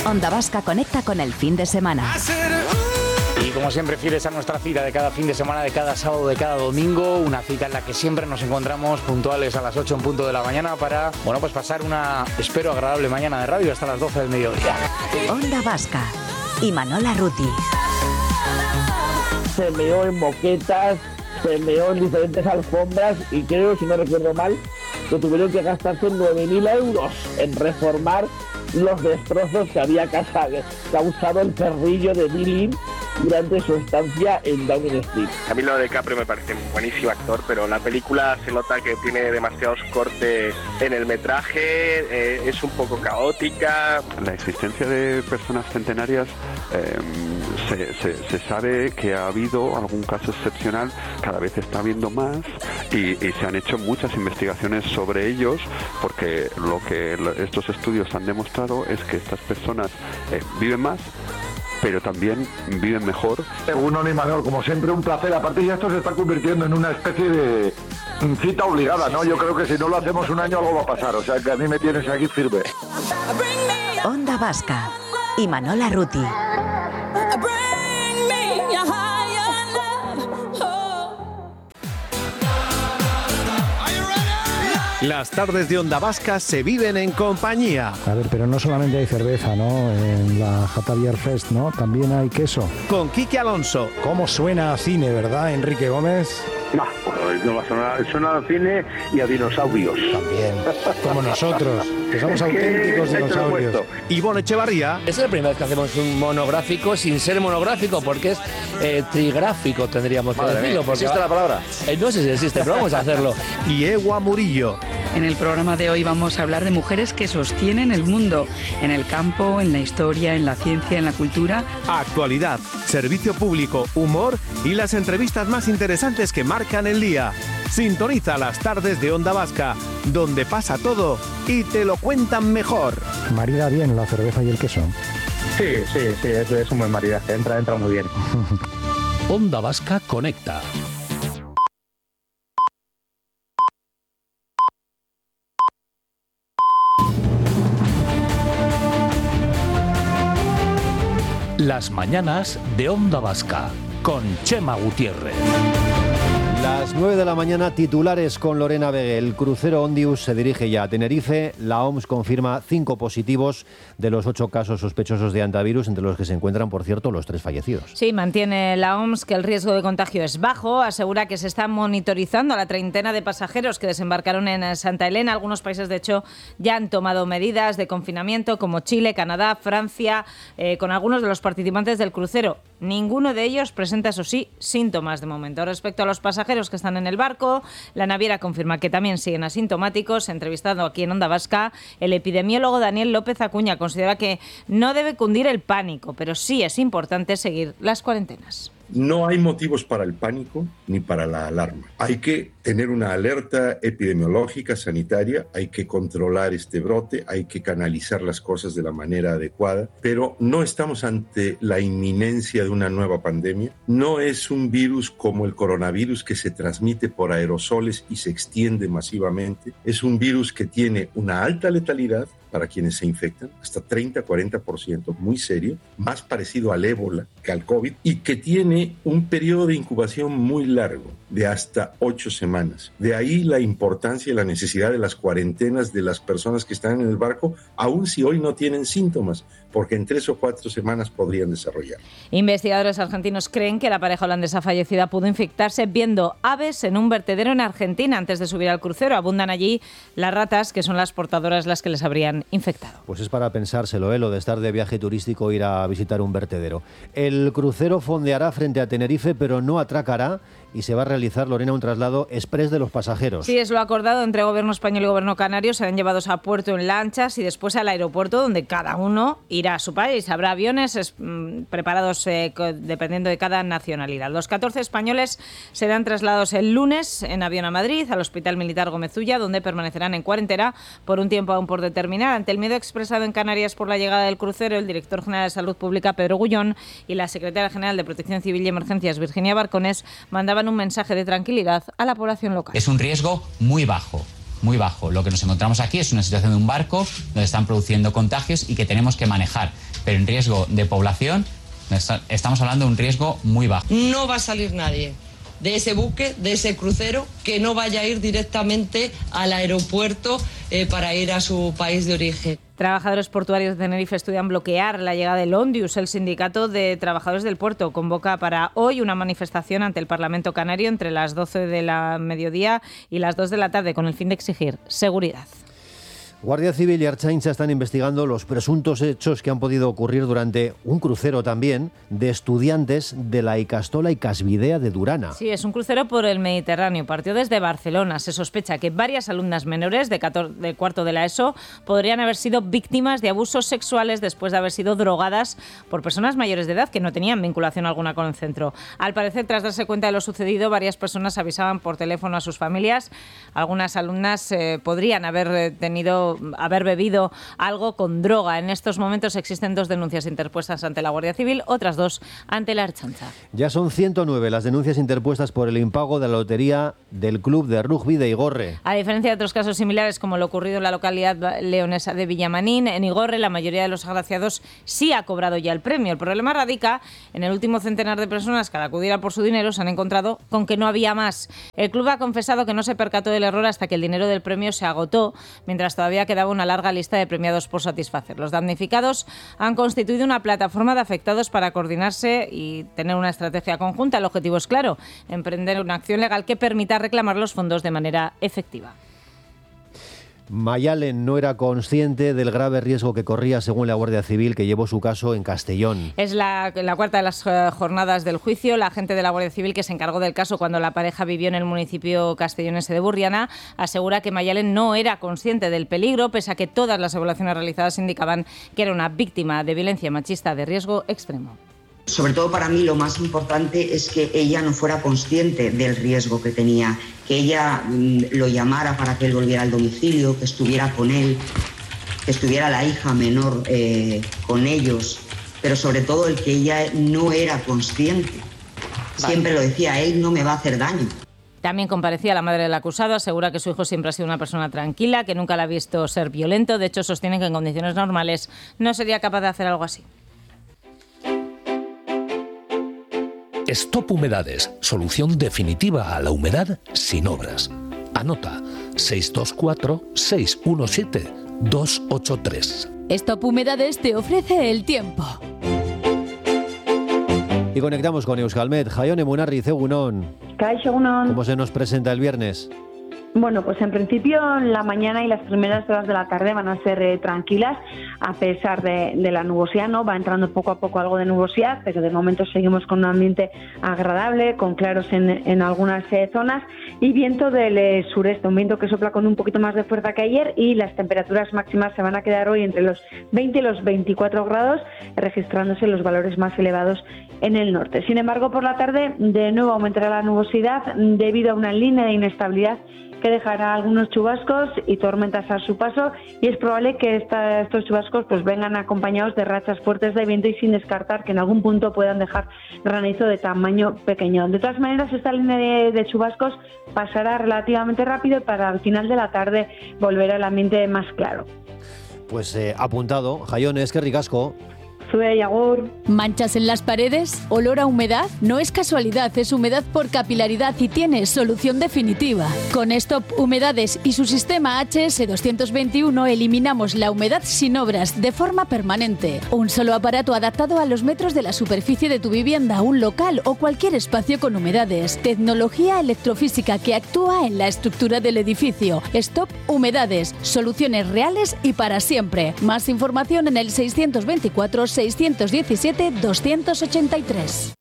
Onda Vasca conecta con el fin de semana. Y como siempre, fieles a nuestra cita de cada fin de semana, de cada sábado, de cada domingo, una cita en la que siempre nos encontramos puntuales a las 8 en punto de la mañana para, pues pasar una, espero, agradable mañana de radio hasta las 12 del mediodía. Onda Vasca y Manola Ruti. Se meó en moquetas, se meó en diferentes alfombras y creo, si no recuerdo mal, que tuvieron que gastarse 9.000 euros en reformar los destrozos que había causado el perrillo de Billy durante su estancia en Downing Street. A mí Leonardo DiCaprio me parece un buenísimo actor, pero la película se nota que tiene demasiados cortes en el metraje, es un poco caótica. La existencia de personas centenarias se sabe que ha habido algún caso excepcional, cada vez está habiendo más y se han hecho muchas investigaciones sobre ellos, porque lo que estos estudios han demostrado es que estas personas viven más, pero también viven mejor. Según Oni Manuel, como siempre, un placer. Aparte ya esto se está convirtiendo en una especie de cita obligada, ¿no? Yo creo que si no lo hacemos un año algo va a pasar, o sea que a mí me tienes aquí firme. Onda Vasca y Manola Ruti. Las tardes de Onda Vasca se viven en compañía. A ver, pero no solamente hay cerveza, ¿no? En la Jatavier Fest, ¿no? También hay queso. Con Quique Alonso. ¿Cómo suena a cine, verdad, Enrique Gómez? No va a sonar, suena a cine y a dinosaurios. También, como nosotros, que somos auténticos dinosaurios. Ivonne Echevarría. Es la primera vez que hacemos un monográfico sin ser monográfico, porque es trigráfico, tendríamos que decirlo. ¿Existe la palabra? No sé si existe, pero vamos a hacerlo. Y Ewa Murillo. En el programa de hoy vamos a hablar de mujeres que sostienen el mundo, en el campo, en la historia, en la ciencia, en la cultura. Actualidad, servicio público, humor y las entrevistas más interesantes que marcan el día. Sintoniza las tardes de Onda Vasca, donde pasa todo y te lo cuentan mejor. Marida bien la cerveza y el queso. Sí, es un buen maridaje, entra muy bien. Onda Vasca conecta. Las mañanas de Onda Vasca con Chema Gutiérrez. Las 9 de la mañana, titulares con Lorena Vegue. El crucero Ondius se dirige ya a Tenerife. La OMS confirma 5 positivos de los 8 casos sospechosos de hantavirus, entre los que se encuentran, por cierto, los 3 fallecidos. Sí, mantiene la OMS que el riesgo de contagio es bajo. Asegura que se está monitorizando a la treintena de pasajeros que desembarcaron en Santa Elena. Algunos países, de hecho, ya han tomado medidas de confinamiento, como Chile, Canadá, Francia, con algunos de los participantes del crucero. Ninguno de ellos presenta, eso sí, síntomas de momento. Respecto a los pasajeros que están en el barco, la naviera confirma que también siguen asintomáticos. Entrevistado aquí en Onda Vasca, el epidemiólogo Daniel López Acuña considera que no debe cundir el pánico, pero sí es importante seguir las cuarentenas. No hay motivos para el pánico ni para la alarma. Hay que tener una alerta epidemiológica, sanitaria, hay que controlar este brote, hay que canalizar las cosas de la manera adecuada, pero no estamos ante la inminencia de una nueva pandemia. No es un virus como el coronavirus que se transmite por aerosoles y se extiende masivamente. Es un virus que tiene una alta letalidad para quienes se infectan, hasta 30-40%, muy serio, más parecido al ébola que al COVID, y que tiene un periodo de incubación muy largo, de hasta 8 semanas. De ahí la importancia y la necesidad de las cuarentenas de las personas que están en el barco, aun si hoy no tienen síntomas, porque en 3 o 4 semanas podrían desarrollar. Investigadores argentinos creen que la pareja holandesa fallecida pudo infectarse viendo aves en un vertedero en Argentina antes de subir al crucero. Abundan allí las ratas, que son las portadoras las que les habrían infectado. Pues es para pensárselo, lo de estar de viaje turístico o ir a visitar un vertedero. El crucero fondeará frente a Tenerife, pero no atracará, y se va a realizar, Lorena, un traslado exprés de los pasajeros. Sí, es lo acordado entre Gobierno español y Gobierno canario. Serán llevados a puerto en lanchas y después al aeropuerto, donde cada uno irá a su país. Habrá aviones preparados dependiendo de cada nacionalidad. Los 14 españoles serán trasladados el lunes en avión a Madrid, al Hospital Militar Gómez Ulla, donde permanecerán en cuarentena por un tiempo aún por determinar. Ante el miedo expresado en Canarias por la llegada del crucero, el director general de Salud Pública, Pedro Gullón, y la secretaria general de Protección Civil y Emergencias, Virginia Barcones, mandaban un mensaje de tranquilidad a la población local. Es un riesgo muy bajo. muy bajo. Lo que nos encontramos aquí es una situación de un barco donde están produciendo contagios y que tenemos que manejar. Pero en riesgo de población estamos hablando de un riesgo muy bajo. No va a salir nadie de ese buque, de ese crucero, que no vaya a ir directamente al aeropuerto para ir a su país de origen. Trabajadores portuarios de Tenerife estudian bloquear la llegada del Ondius. El sindicato de trabajadores del puerto convoca para hoy una manifestación ante el Parlamento Canario entre las 12 de la mediodía y las 2 de la tarde con el fin de exigir seguridad. Guardia Civil y Ertzaintza están investigando los presuntos hechos que han podido ocurrir durante un crucero también de estudiantes de la Ikastola y Casbidea de Durana. Sí, es un crucero por el Mediterráneo. Partió desde Barcelona. Se sospecha que varias alumnas menores de cuarto de la ESO podrían haber sido víctimas de abusos sexuales después de haber sido drogadas por personas mayores de edad que no tenían vinculación alguna con el centro. Al parecer, tras darse cuenta de lo sucedido, varias personas avisaban por teléfono a sus familias. Algunas alumnas podrían haber bebido algo con droga. En estos momentos existen 2 denuncias interpuestas ante la Guardia Civil, otras 2 ante la Ertzaintza. Ya son 109 las denuncias interpuestas por el impago de la lotería del club de rugby de Igorre. A diferencia de otros casos similares como lo ocurrido en la localidad leonesa de Villamanín, en Igorre la mayoría de los agraciados sí ha cobrado ya el premio. El problema radica en el último centenar de personas que al acudir a por su dinero se han encontrado con que no había más. El club ha confesado que no se percató del error hasta que el dinero del premio se agotó, mientras todavía quedaba una larga lista de premiados por satisfacer. Los damnificados han constituido una plataforma de afectados para coordinarse y tener una estrategia conjunta. El objetivo es claro: emprender una acción legal que permita reclamar los fondos de manera efectiva. Mayalen no era consciente del grave riesgo que corría, según la Guardia Civil, que llevó su caso en Castellón. Es la cuarta de las jornadas del juicio. La agente de la Guardia Civil que se encargó del caso cuando la pareja vivió en el municipio castellonense de Burriana asegura que Mayalen no era consciente del peligro, pese a que todas las evaluaciones realizadas indicaban que era una víctima de violencia machista de riesgo extremo. Sobre todo para mí lo más importante es que ella no fuera consciente del riesgo que tenía, que ella lo llamara para que él volviera al domicilio, que estuviera con él, que estuviera la hija menor con ellos, pero sobre todo el que ella no era consciente. Siempre lo decía, él no me va a hacer daño. También comparecía la madre del acusado, asegura que su hijo siempre ha sido una persona tranquila, que nunca la ha visto ser violento. De hecho, sostiene que en condiciones normales no sería capaz de hacer algo así. Stop Humedades, solución definitiva a la humedad sin obras. Anota: 624-617-283. Stop Humedades te ofrece el tiempo. Y conectamos con Euskalmet. Jaione Munarriz, egunon. Kaixo, egunon. ¿Cómo se nos presenta el viernes? Bueno, pues en principio la mañana y las primeras horas de la tarde van a ser tranquilas, a pesar de la nubosidad, ¿no? Va entrando poco a poco algo de nubosidad, pero de momento seguimos con un ambiente agradable, con claros en algunas zonas, y viento del sureste, un viento que sopla con un poquito más de fuerza que ayer, y las temperaturas máximas se van a quedar hoy entre los 20 y los 24 grados, registrándose los valores más elevados en el norte. Sin embargo, por la tarde de nuevo aumentará la nubosidad debido a una línea de inestabilidad que dejará algunos chubascos y tormentas a su paso, y es probable que estos chubascos pues vengan acompañados de rachas fuertes de viento y sin descartar que en algún punto puedan dejar granizo de tamaño pequeño. De todas maneras, esta línea de chubascos pasará relativamente rápido y para el final de la tarde volverá el ambiente más claro. Pues apuntado. Jaione, es que ricasco. ¿Manchas en las paredes? ¿Olor a humedad? No es casualidad, es humedad por capilaridad y tiene solución definitiva. Con Stop Humedades y su sistema HS221 eliminamos la humedad sin obras de forma permanente. Un solo aparato adaptado a los metros de la superficie de tu vivienda, un local o cualquier espacio con humedades. Tecnología electrofísica que actúa en la estructura del edificio. Stop Humedades, soluciones reales y para siempre. Más información en el 624-617-283.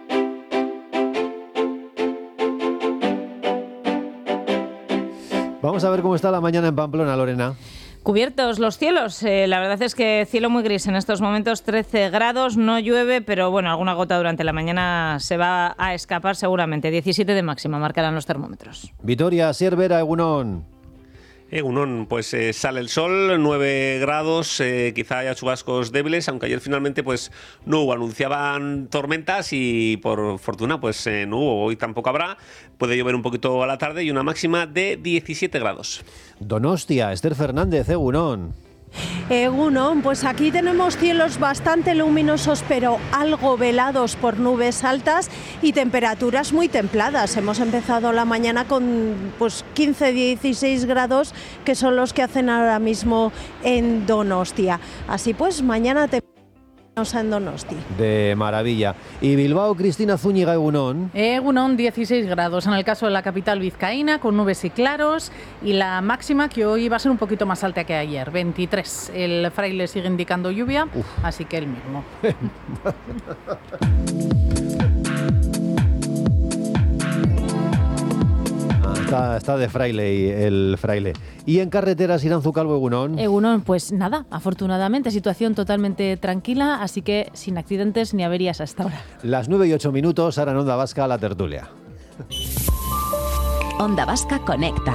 Vamos a ver cómo está la mañana en Pamplona, Lorena. Cubiertos los cielos, la verdad es que cielo muy gris en estos momentos, 13 grados, no llueve, pero bueno, alguna gota durante la mañana se va a escapar seguramente, 17 de máxima marcarán los termómetros. Vitoria, Siervera, egunon. Egunon, pues sale el sol, 9 grados, quizá haya chubascos débiles, aunque ayer finalmente pues no hubo, anunciaban tormentas y por fortuna pues no hubo, hoy tampoco habrá, puede llover un poquito a la tarde y una máxima de 17 grados. Donostia, Esther Fernández, egunon. Egunon, pues aquí tenemos cielos bastante luminosos pero algo velados por nubes altas y temperaturas muy templadas. Hemos empezado la mañana con pues 15-16 grados, que son los que hacen ahora mismo en Donostia. Así pues, mañana en Donosti. De maravilla. Y Bilbao, Cristina Zúñiga, egunon. Egunon, 16 grados en el caso de la capital vizcaína, con nubes y claros, y la máxima que hoy va a ser un poquito más alta que ayer, 23. El Fraile sigue indicando lluvia, así que el mismo. Está de fraile el Fraile. ¿Y en carreteras, Iranzu Calvo, egunon? Egunon, pues nada, afortunadamente, situación totalmente tranquila, así que sin accidentes ni averías hasta ahora. Las 9:08, ahora en Onda Vasca, la tertulia. Onda Vasca conecta.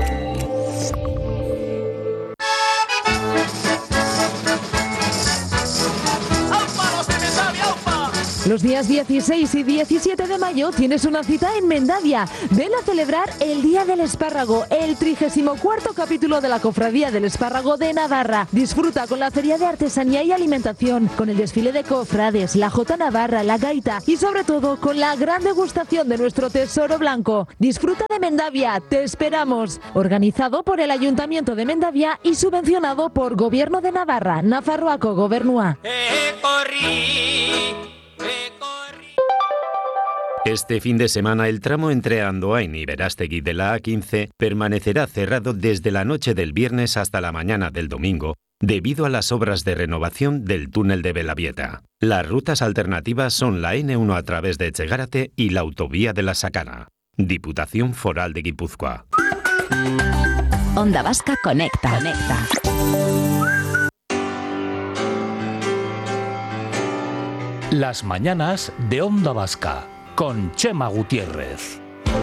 Los días 16 y 17 de mayo tienes una cita en Mendavia. Ven a celebrar el Día del Espárrago, el 34º capítulo de la Cofradía del Espárrago de Navarra. Disfruta con la feria de artesanía y alimentación, con el desfile de cofrades, la Jota Navarra, la gaita y sobre todo con la gran degustación de nuestro tesoro blanco. Disfruta de Mendavia, te esperamos. Organizado por el Ayuntamiento de Mendavia y subvencionado por Gobierno de Navarra, Nafarroako Gobernua. Este fin de semana el tramo entre Andoain y Berastegui de la A15 permanecerá cerrado desde la noche del viernes hasta la mañana del domingo debido a las obras de renovación del túnel de Belavieta. Las rutas alternativas son la N1 a través de Etxegárate y la autovía de la Sakana. Diputación Foral de Guipúzcoa. Onda Vasca conecta. Las mañanas de Onda Vasca con Chema Gutiérrez.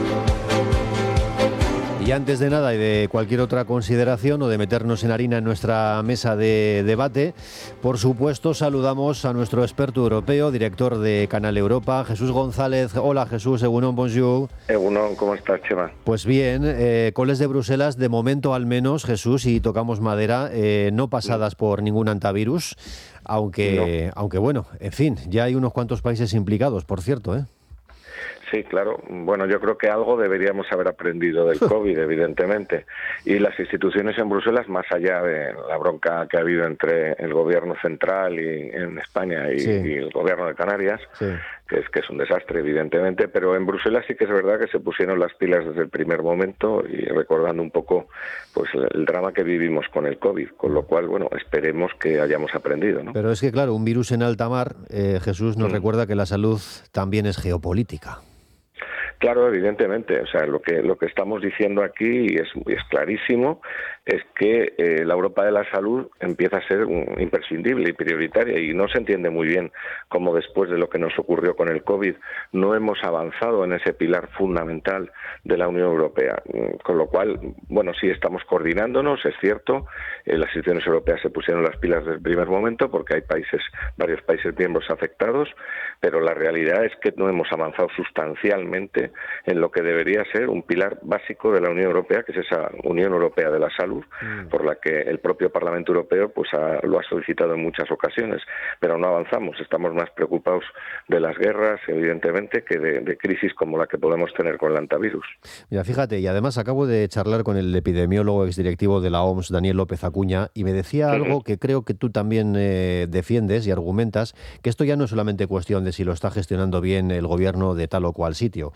Y antes de nada y de cualquier otra consideración o de meternos en harina en nuestra mesa de debate, por supuesto saludamos a nuestro experto europeo, director de Canal Europa, Jesús González. Hola Jesús, egunon, bonjour. Egunon, ¿cómo estás, Chema? Pues bien, coles de Bruselas, de momento al menos, Jesús, y tocamos madera, no pasadas por ningún antivirus, aunque bueno, en fin, ya hay unos cuantos países implicados, por cierto, ¿eh? Sí, claro. Bueno, yo creo que algo deberíamos haber aprendido del COVID, evidentemente. Y las instituciones en Bruselas, más allá de la bronca que ha habido entre el gobierno central y en España y el gobierno de Canarias, que es un desastre, evidentemente, pero en Bruselas sí que es verdad que se pusieron las pilas desde el primer momento y recordando un poco pues el drama que vivimos con el COVID, con lo cual, bueno, esperemos que hayamos aprendido, ¿no? Pero es que, claro, un virus en alta mar, Jesús, nos recuerda que la salud también es geopolítica. Claro, evidentemente. O sea, lo que estamos diciendo aquí y es clarísimo, es que la Europa de la salud empieza a ser imprescindible y prioritaria y no se entiende muy bien cómo después de lo que nos ocurrió con el COVID no hemos avanzado en ese pilar fundamental de la Unión Europea. Con lo cual, bueno, sí estamos coordinándonos, es cierto, las instituciones europeas se pusieron las pilas desde el primer momento porque hay varios países miembros afectados, pero la realidad es que no hemos avanzado sustancialmente en lo que debería ser un pilar básico de la Unión Europea, que es esa Unión Europea de la Salud, por la que el propio Parlamento Europeo pues lo ha solicitado en muchas ocasiones, pero no avanzamos. Estamos más preocupados de las guerras, evidentemente, que de crisis como la que podemos tener con el antivirus. Mira, fíjate, y además acabo de charlar con el epidemiólogo exdirectivo de la OMS, Daniel López Acuña, y me decía algo que creo que tú también defiendes y argumentas, que esto ya no es solamente cuestión de si lo está gestionando bien el gobierno de tal o cual sitio.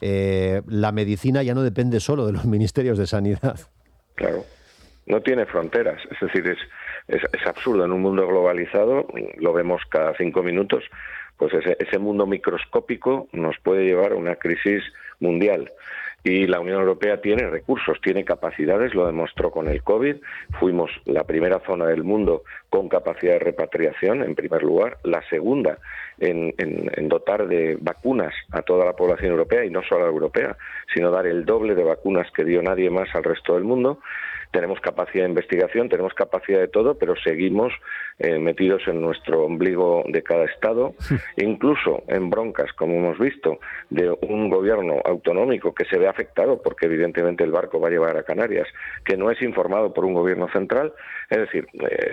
La medicina ya no depende solo de los ministerios de sanidad. Claro. No tiene fronteras, es decir, es absurdo en un mundo globalizado, lo vemos cada 5 minutos, pues ese mundo microscópico nos puede llevar a una crisis mundial. Y la Unión Europea tiene recursos, tiene capacidades, lo demostró con el COVID. Fuimos la primera zona del mundo con capacidad de repatriación, en primer lugar. La segunda en dotar de vacunas a toda la población europea, y no solo a la europea, sino dar el doble de vacunas que dio nadie más al resto del mundo. tenemos capacidad de investigación, tenemos capacidad de todo, pero seguimos metidos en nuestro ombligo de cada Estado, incluso en broncas, como hemos visto, de un gobierno autonómico que se ve afectado porque evidentemente el barco va a llevar a Canarias, que no es informado por un gobierno central. Es decir,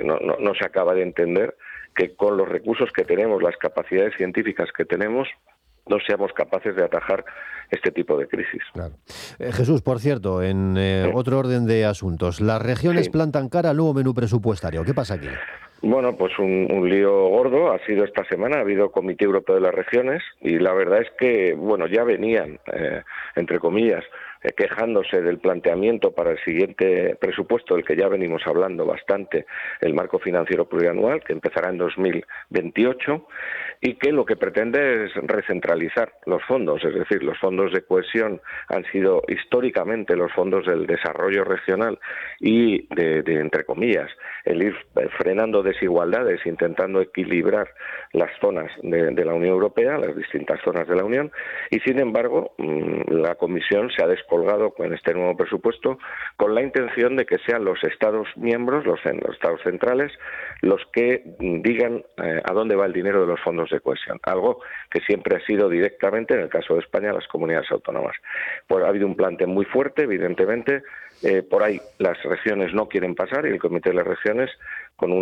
no se acaba de entender que con los recursos que tenemos, las capacidades científicas que tenemos, no seamos capaces de atajar este tipo de crisis. Claro. Jesús, por cierto, en otro orden de asuntos, las regiones plantan cara al nuevo menú presupuestario. ¿Qué pasa aquí? Bueno, pues un lío gordo ha sido esta semana. Ha habido Comité Europeo de las Regiones y la verdad es que, bueno, ya venían, entre comillas, quejándose del planteamiento para el siguiente presupuesto, del que ya venimos hablando bastante, el marco financiero plurianual, que empezará en 2028, y que lo que pretende es recentralizar los fondos, es decir, los fondos de cohesión han sido históricamente los fondos del desarrollo regional y de entre comillas, el ir frenando desigualdades, intentando equilibrar las zonas de la Unión Europea, las distintas zonas de la Unión, y sin embargo la Comisión se ha descolgado con este nuevo presupuesto con la intención de que sean los Estados miembros, los Estados centrales, los que digan a dónde va el dinero de los fondos de cohesión, algo que siempre ha sido directamente, en el caso de España, las comunidades autónomas. Pues ha habido un plante muy fuerte, evidentemente, por ahí las regiones no quieren pasar y el Comité de las Regiones, con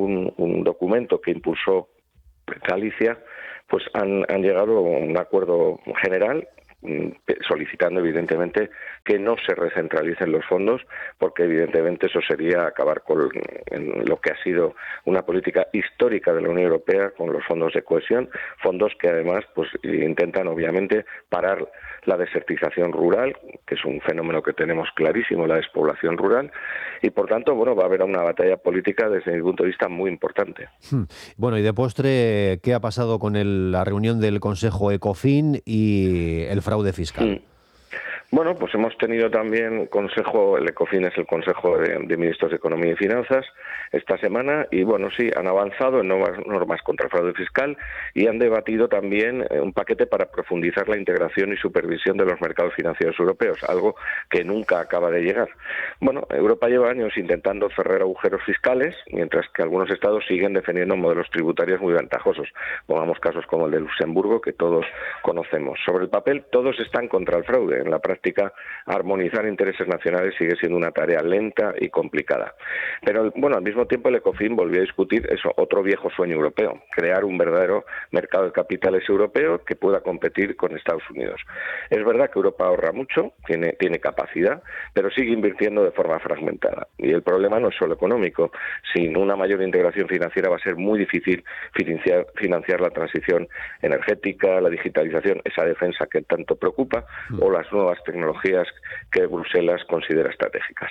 un documento que impulsó Galicia, pues han llegado a un acuerdo general solicitando evidentemente que no se recentralicen los fondos, porque evidentemente eso sería acabar con lo que ha sido una política histórica de la Unión Europea con los fondos de cohesión, fondos que además pues intentan obviamente parar la desertización rural, que es un fenómeno que tenemos clarísimo, la despoblación rural, y por tanto, bueno, va a haber una batalla política desde mi punto de vista muy importante. Bueno, y de postre, ¿qué ha pasado con la reunión del Consejo ECOFIN y el fraude fiscal? Bueno, pues hemos tenido también consejo, el ECOFIN es el Consejo de Ministros de Economía y Finanzas, esta semana, y bueno, sí, han avanzado en nuevas normas contra el fraude fiscal y han debatido también un paquete para profundizar la integración y supervisión de los mercados financieros europeos, algo que nunca acaba de llegar. Bueno, Europa lleva años intentando cerrar agujeros fiscales, mientras que algunos estados siguen defendiendo modelos tributarios muy ventajosos. Pongamos casos como el de Luxemburgo, que todos conocemos. Sobre el papel, todos están contra el fraude. En la práctica, armonizar intereses nacionales sigue siendo una tarea lenta y complicada. Pero, bueno, al mismo tiempo el ECOFIN volvió a discutir eso, otro viejo sueño europeo, crear un verdadero mercado de capitales europeo que pueda competir con Estados Unidos. Es verdad que Europa ahorra mucho, tiene capacidad, pero sigue invirtiendo de forma fragmentada. Y el problema no es solo económico. Sin una mayor integración financiera va a ser muy difícil financiar la transición energética, la digitalización, esa defensa que tanto preocupa, o las nuevas tecnologías que Bruselas considera estratégicas.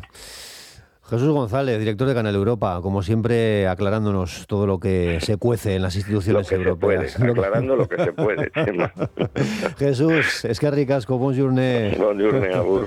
Jesús González, director de Canal Europa, como siempre aclarándonos todo lo que se cuece en las instituciones europeas. Aclarando lo que se puede, Chema. Jesús, es que ricasco, bon journée. Bon journée, abur.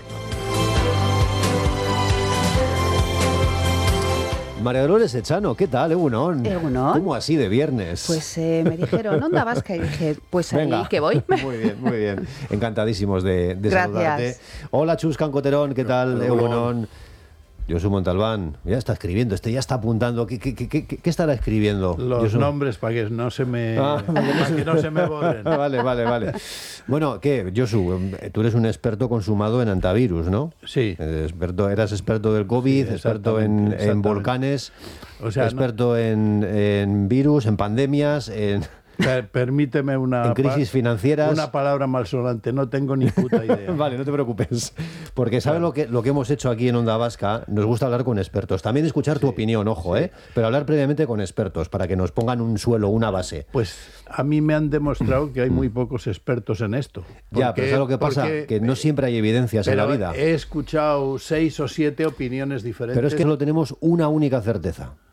María Dolores Echano, ¿qué tal, Egunon? Egunon. ¿Cómo así de viernes? Pues me dijeron, Onda Vasca, y dije, pues venga, ahí que voy. Muy bien, muy bien. Encantadísimos de saludarte. Hola, Chus Cancoterón, ¿qué tal, Egunon? Josu Montalbán, ya está escribiendo, ya está apuntando. ¿Qué estará escribiendo? Los nombres para que no se me borren. Vale. Bueno, ¿qué, Josu? Tú eres un experto consumado en antivirus, ¿no? Sí. Eras experto del COVID, sí, experto en volcanes, o sea, experto en virus, en pandemias, en... Permíteme en crisis financieras. Una palabra malsonante, no tengo ni puta idea. Vale, no te preocupes. Porque ¿sabes lo que hemos hecho aquí en Onda Vasca? Nos gusta hablar con expertos. También escuchar tu opinión, ojo, pero hablar previamente con expertos para que nos pongan un suelo, una base. Pues a mí me han demostrado que hay muy pocos expertos en esto. Ya, pero ¿sabes lo que pasa? Que no siempre hay evidencias en la vida. He escuchado 6 o 7 opiniones diferentes. Pero es que solo tenemos una única certeza.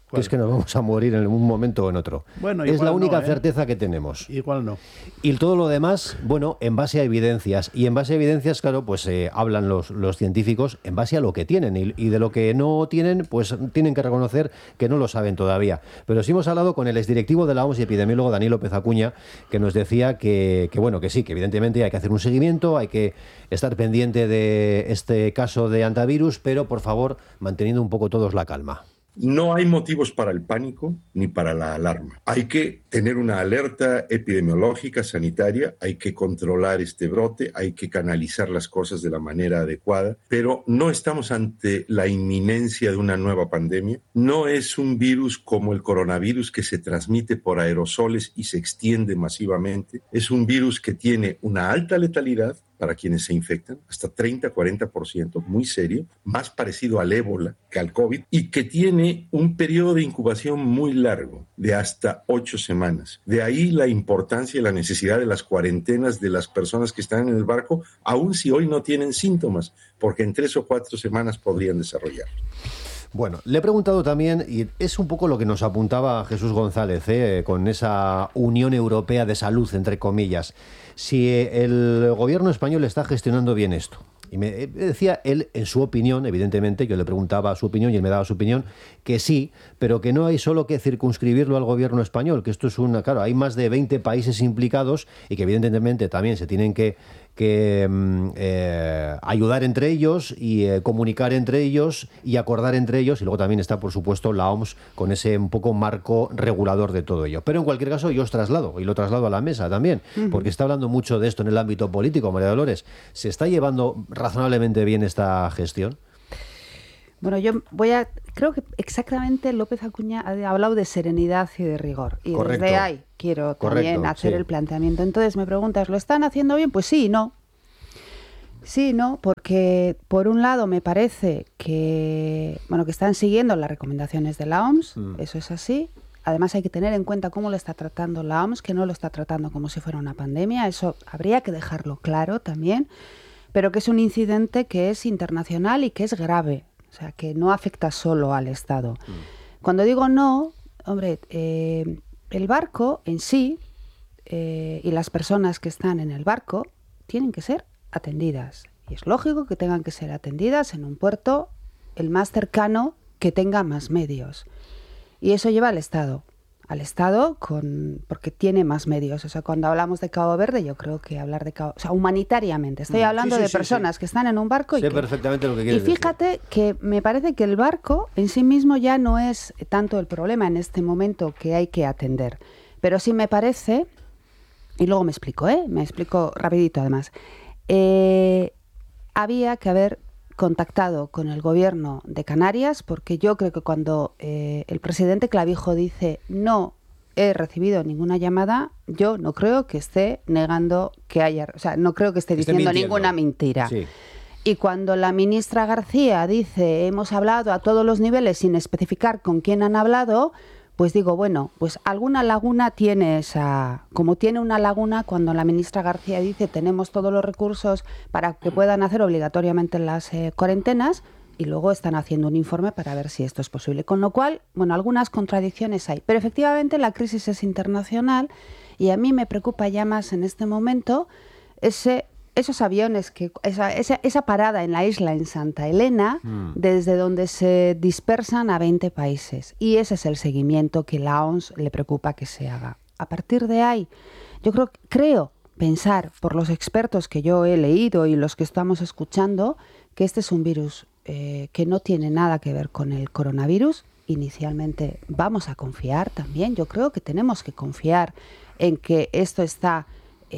que es que nos vamos a morir en un momento o en otro. Bueno, es la única no, certeza que tenemos. Igual no. Y todo lo demás, bueno, en base a evidencias. Y en base a evidencias, claro, pues hablan los científicos en base a lo que tienen. Y de lo que no tienen, pues tienen que reconocer que no lo saben todavía. Pero sí hemos hablado con el exdirectivo de la OMS y epidemiólogo Daniel López Acuña, que nos decía que bueno, que sí, que evidentemente hay que hacer un seguimiento, hay que estar pendiente de este caso de antivirus, pero por favor, manteniendo un poco todos la calma. No hay motivos para el pánico ni para la alarma. Hay que tener una alerta epidemiológica, sanitaria, hay que controlar este brote, hay que canalizar las cosas de la manera adecuada, pero no estamos ante la inminencia de una nueva pandemia. No es un virus como el coronavirus que se transmite por aerosoles y se extiende masivamente. Es un virus que tiene una alta letalidad para quienes se infectan, hasta 30-40%, muy serio, más parecido al ébola que al COVID, y que tiene un periodo de incubación muy largo, de hasta 8 semanas. De ahí la importancia y la necesidad de las cuarentenas de las personas que están en el barco, aun si hoy no tienen síntomas, porque en 3 o 4 semanas podrían desarrollar. Bueno, le he preguntado también, y es un poco lo que nos apuntaba Jesús González, con esa Unión Europea de Salud, entre comillas, si el gobierno español está gestionando bien esto. Y me decía él, en su opinión, evidentemente, yo le preguntaba su opinión y él me daba su opinión, que sí, pero que no hay solo que circunscribirlo al gobierno español, que esto es claro, hay más de 20 países implicados y que evidentemente también se tienen que ayudar entre ellos y comunicar entre ellos y acordar entre ellos, y luego también está, por supuesto, la OMS con ese un poco marco regulador de todo ello. Pero en cualquier caso yo os traslado, y lo traslado a la mesa también, porque está hablando mucho de esto en el ámbito político, María Dolores. ¿Se está llevando razonablemente bien esta gestión? Bueno, creo que exactamente López Acuña ha hablado de serenidad y de rigor. Y correcto. Desde ahí quiero también hacer el planteamiento. Entonces me preguntas, ¿lo están haciendo bien? Pues sí y no. Sí, no, porque por un lado me parece que están siguiendo las recomendaciones de la OMS, eso es así. Además hay que tener en cuenta cómo lo está tratando la OMS, que no lo está tratando como si fuera una pandemia, eso habría que dejarlo claro también, pero que es un incidente que es internacional y que es grave. O sea, que no afecta solo al Estado. Cuando digo no, hombre, el barco en sí y las personas que están en el barco tienen que ser atendidas. Y es lógico que tengan que ser atendidas en un puerto el más cercano que tenga más medios. Y eso lleva al Estado. Al Estado porque tiene más medios. O sea, cuando hablamos de Cabo Verde, yo creo que hablar de Cabo... O sea, humanitariamente. Estoy hablando de personas que están en un barco sé perfectamente lo que quieres decir. Y fíjate que me parece que el barco en sí mismo ya no es tanto el problema en este momento que hay que atender. Pero sí me parece... Y luego me explico rapidito además. Había que haber contactado con el gobierno de Canarias, porque yo creo que cuando el presidente Clavijo dice no he recibido ninguna llamada, yo no creo que esté negando que haya, o sea, no creo que esté diciendo ninguna mentira. Sí. Y cuando la ministra García dice hemos hablado a todos los niveles sin especificar con quién han hablado, pues digo, bueno, pues alguna laguna tiene como tiene una laguna cuando la ministra García dice tenemos todos los recursos para que puedan hacer obligatoriamente las cuarentenas, y luego están haciendo un informe para ver si esto es posible. Con lo cual, bueno, algunas contradicciones hay. Pero efectivamente la crisis es internacional y a mí me preocupa ya más en este momento esos aviones, esa parada en la isla, en Santa Elena, desde donde se dispersan a 20 países. Y ese es el seguimiento que la OMS le preocupa que se haga. A partir de ahí, yo creo pensar, por los expertos que yo he leído y los que estamos escuchando, que este es un virus que no tiene nada que ver con el coronavirus. Inicialmente vamos a confiar también. Yo creo que tenemos que confiar en que esto está,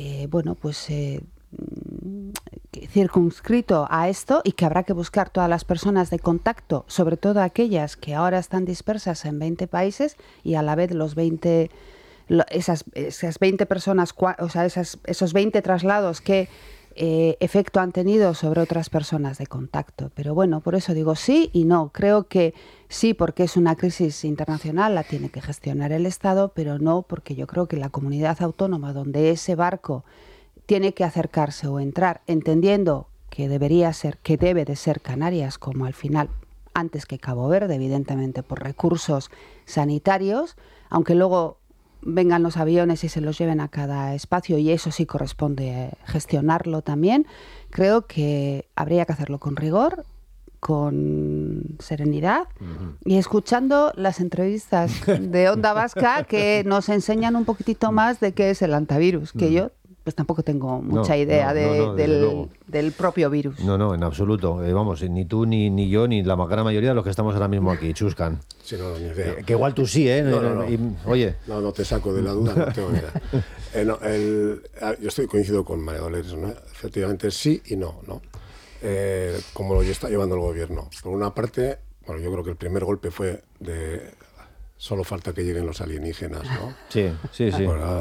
circunscrito a esto, y que habrá que buscar todas las personas de contacto, sobre todo aquellas que ahora están dispersas en 20 países y a la vez esas 20 personas, o sea, esos 20 traslados que efecto han tenido sobre otras personas de contacto. Pero bueno, por eso digo sí y no. Creo que sí, porque es una crisis internacional, la tiene que gestionar el Estado, pero no porque yo creo que la comunidad autónoma donde ese barco tiene que acercarse o entrar, entendiendo que debe de ser Canarias, como al final antes que Cabo Verde, evidentemente por recursos sanitarios, aunque luego vengan los aviones y se los lleven a cada espacio, y eso sí corresponde gestionarlo también. Creo que habría que hacerlo con rigor, con serenidad y escuchando las entrevistas de Onda Vasca que nos enseñan un poquitito más de qué es el hantavirus, que yo pues tampoco tengo mucha idea del propio virus. No, en absoluto. Vamos, ni tú, ni yo, ni la gran mayoría de los que estamos ahora mismo aquí, chuscan. Sí, no, ni idea. Que igual tú sí, ¿eh? Oye. No te saco de la duda, no tengo ni idea. Yo coincido con María Dolores, ¿no? Efectivamente sí y no, ¿no? Como lo está llevando el gobierno. Por una parte, bueno, yo creo que el primer golpe fue de solo falta que lleguen los alienígenas, ¿no? Sí. Bueno,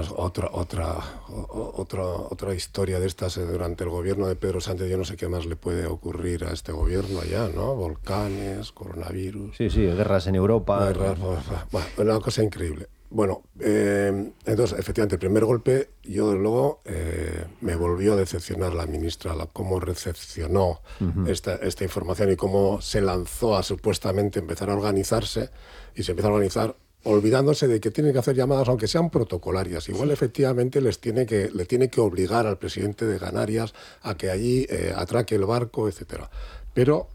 otra historia de estas durante el gobierno de Pedro Sánchez. Yo no sé qué más le puede ocurrir a este gobierno allá, ¿no? Volcanes, coronavirus. Sí, guerras en Europa. Bueno, una cosa increíble. Bueno, entonces, efectivamente, el primer golpe, yo de luego me volvió a decepcionar la ministra, cómo recepcionó esta información y cómo se lanzó a supuestamente empezar a organizarse, y se empezó a organizar olvidándose de que tienen que hacer llamadas, aunque sean protocolarias. Igual efectivamente le tiene que obligar al presidente de Canarias a que allí atraque el barco, etcétera. Pero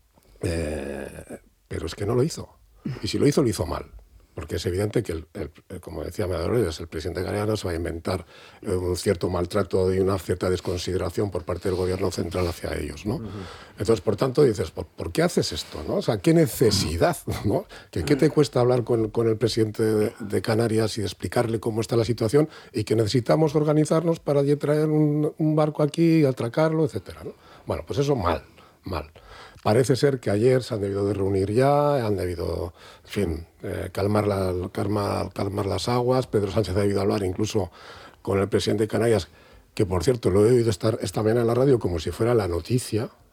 es que no lo hizo. Y si lo hizo mal. Porque es evidente que, como decía María Dolores, el presidente de Canarias no se va a inventar un cierto maltrato y una cierta desconsideración por parte del gobierno central hacia ellos, ¿no? Entonces, por tanto, dices, ¿por qué haces esto, no? O sea, ¿qué necesidad, no? ¿Qué te cuesta hablar con el presidente de Canarias y explicarle cómo está la situación y que necesitamos organizarnos para traer un barco aquí, atracarlo, etcétera, ¿no? Bueno, pues eso mal. Parece ser que ayer se han debido de reunir ya, han debido, en fin, calmar las aguas. Pedro Sánchez ha debido hablar incluso con el presidente de Canarias, que por cierto lo he oído esta mañana en la radio como si fuera la noticia,